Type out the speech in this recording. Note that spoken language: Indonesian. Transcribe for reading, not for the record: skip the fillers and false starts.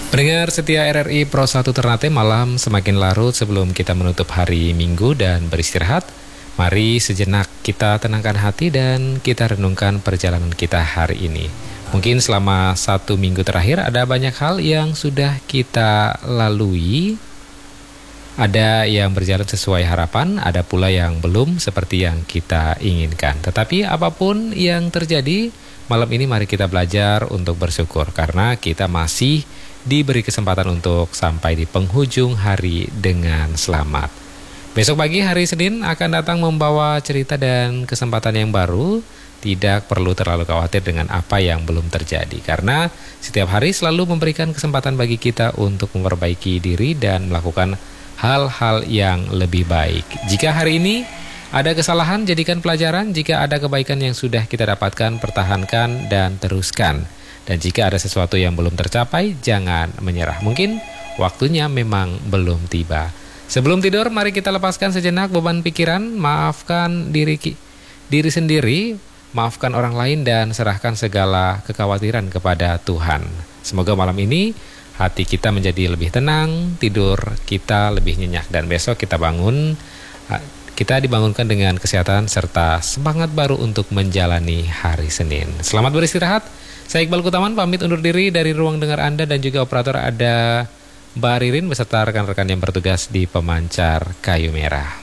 Pendengar setia RRI Pro 1 Ternate, malam semakin larut sebelum kita menutup hari Minggu dan beristirahat. Mari sejenak kita tenangkan hati dan kita renungkan perjalanan kita hari ini. Mungkin selama 1 minggu terakhir ada banyak hal yang sudah kita lalui. Ada yang berjalan sesuai harapan, ada pula yang belum seperti yang kita inginkan. Tetapi apapun yang terjadi, malam ini mari kita belajar untuk bersyukur karena kita masih diberi kesempatan untuk sampai di penghujung hari dengan selamat. Besok pagi hari Senin akan datang membawa cerita dan kesempatan yang baru. Tidak perlu terlalu khawatir dengan apa yang belum terjadi, karena setiap hari selalu memberikan kesempatan bagi kita untuk memperbaiki diri dan melakukan hal-hal yang lebih baik. Jika hari ini ada kesalahan, jadikan pelajaran. Jika ada kebaikan yang sudah kita dapatkan, pertahankan dan teruskan. Dan jika ada sesuatu yang belum tercapai, jangan menyerah. Mungkin waktunya memang belum tiba. Sebelum tidur, mari kita lepaskan sejenak beban pikiran, maafkan diri sendiri, maafkan orang lain, dan serahkan segala kekhawatiran kepada Tuhan. Semoga malam ini hati kita menjadi lebih tenang, tidur kita lebih nyenyak, dan besok kita dibangunkan dengan kesehatan serta semangat baru untuk menjalani hari Senin. Selamat beristirahat. Saya Iqbal Kutaman pamit undur diri dari ruang dengar Anda, dan juga operator ada Mbak Ririn beserta rekan-rekan yang bertugas di pemancar kayu merah.